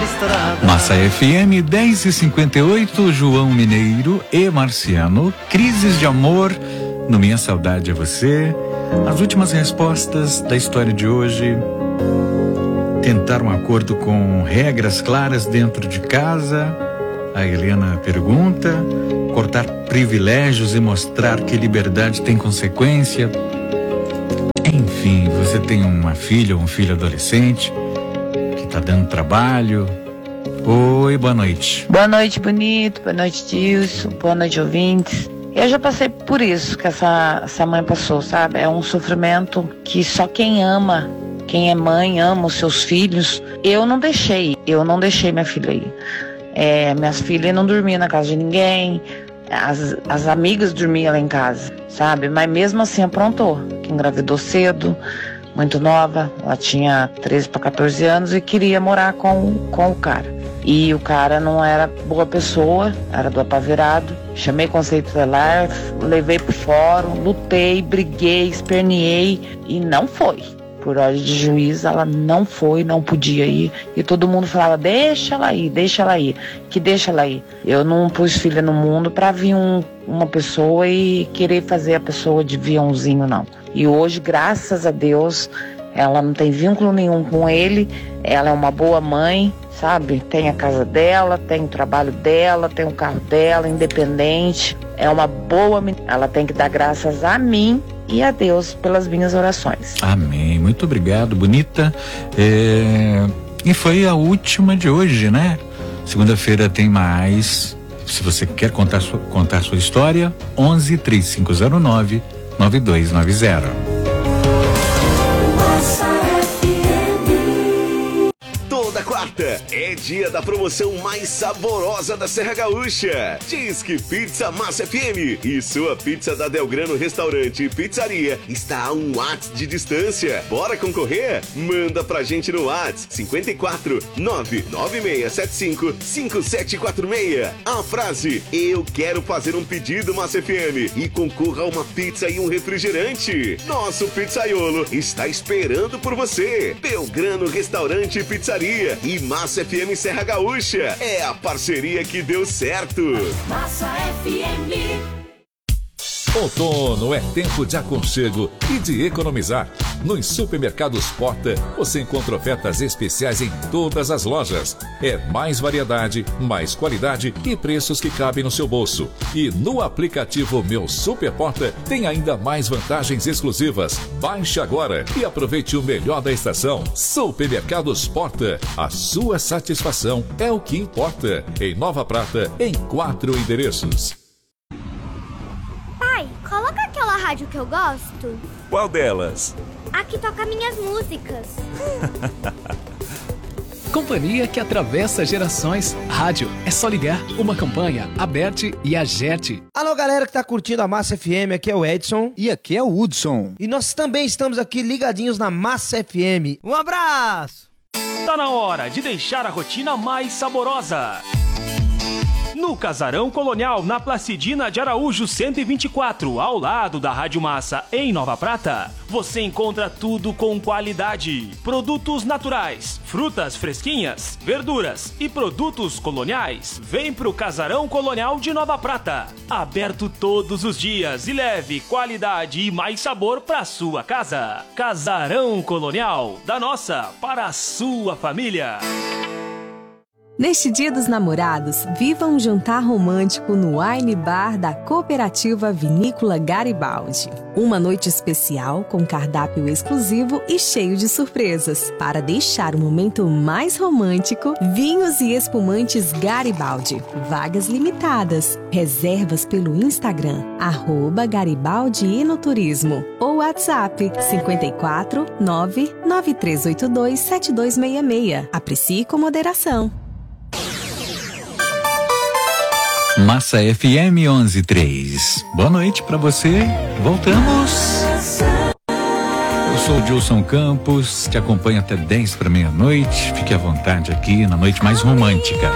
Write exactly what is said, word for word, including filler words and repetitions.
estrada. Massa F M dez e cinquenta e oito, João Mineiro e Marciano. Crises de amor, no Minha Saudade é Você. As últimas respostas da história de hoje. Tentar um acordo com regras claras dentro de casa. A Helena pergunta. Cortar privilégios e mostrar que liberdade tem consequência. Enfim, você tem uma filha ou um filho adolescente que está dando trabalho. Oi, boa noite. Boa noite, bonito. Boa noite, Dilson. Boa noite, ouvintes. Eu já passei por isso que essa, essa mãe passou, sabe? É um sofrimento que só quem ama, quem é mãe, ama os seus filhos. Eu não deixei, eu não deixei minha filha aí. É, minhas filhas não dormiam na casa de ninguém. As, as amigas dormiam lá em casa, sabe? Mas mesmo assim aprontou, que engravidou cedo, muito nova, ela tinha treze para quatorze anos e queria morar com, com o cara. E o cara não era boa pessoa, era do apaverado. Chamei conceito tutelar, levei pro fórum, lutei, briguei, esperneei e não foi. Por ordem de juiz, ela não foi, não podia ir. E todo mundo falava, deixa ela ir, deixa ela ir, que deixa ela ir. Eu não pus filha no mundo pra vir um, uma pessoa e querer fazer a pessoa de viãozinho, não. E hoje, graças a Deus, ela não tem vínculo nenhum com ele, ela é uma boa mãe, sabe? Tem a casa dela, tem o trabalho dela, tem o carro dela, independente. É uma boa menina. Ela tem que dar graças a mim e a Deus pelas minhas orações. Amém. Muito obrigado, bonita. É... E foi a última de hoje, né? Segunda-feira tem mais. Se você quer contar sua, contar sua história, onze, três cinco zero nove, nove dois nove zero. É dia da promoção mais saborosa da Serra Gaúcha. Disque Pizza Massa F M e sua pizza da Delgrano Restaurante e Pizzaria está a um WhatsApp de distância. Bora concorrer? Manda pra gente no WhatsApp cinco quatro nove nove seis sete cinco cinco sete quatro seis. A frase: eu quero fazer um pedido Massa F M e concorra a uma pizza e um refrigerante. Nosso pizzaiolo está esperando por você. Delgrano Restaurante e Pizzaria e Massa F M Serra Gaúcha. É a parceria que deu certo. Massa F M. Outono é tempo de aconchego e de economizar. Nos supermercados Porta, você encontra ofertas especiais em todas as lojas. É mais variedade, mais qualidade e preços que cabem no seu bolso. E no aplicativo Meu Super Porta tem ainda mais vantagens exclusivas. Baixe agora e aproveite o melhor da estação. Supermercados Porta, a sua satisfação é o que importa. Em Nova Prata, em quatro endereços. Pai, coloca aquela rádio que eu gosto. Qual delas? A que toca minhas músicas. Companhia que atravessa gerações. Rádio, é só ligar. Uma campanha, Aberte e Agerte. Alô, galera que tá curtindo a Massa F M, aqui é o Edson. E aqui é o Hudson. E nós também estamos aqui ligadinhos na Massa F M. Um abraço! Tá na hora de deixar a rotina mais saborosa. No Casarão Colonial, na Placidina de Araújo cento e vinte e quatro, ao lado da Rádio Massa, em Nova Prata, você encontra tudo com qualidade. Produtos naturais, frutas fresquinhas, verduras e produtos coloniais. Vem pro Casarão Colonial de Nova Prata. Aberto todos os dias e leve qualidade e mais sabor pra sua casa. Casarão Colonial, da nossa para a sua família. Neste Dia dos Namorados, viva um jantar romântico no Wine Bar da Cooperativa Vinícola Garibaldi. Uma noite especial com cardápio exclusivo e cheio de surpresas. Para deixar o momento mais romântico, vinhos e espumantes Garibaldi. Vagas limitadas. Reservas pelo Instagram, arroba Garibaldi Enoturismo. Ou WhatsApp cinco quatro nove nove três oito dois sete dois seis seis. Aprecie com moderação. Massa F M onze três. Boa noite pra você. Voltamos. Eu sou o Dilson Campos, te acompanho até dez para meia-noite. Fique à vontade aqui na noite mais romântica.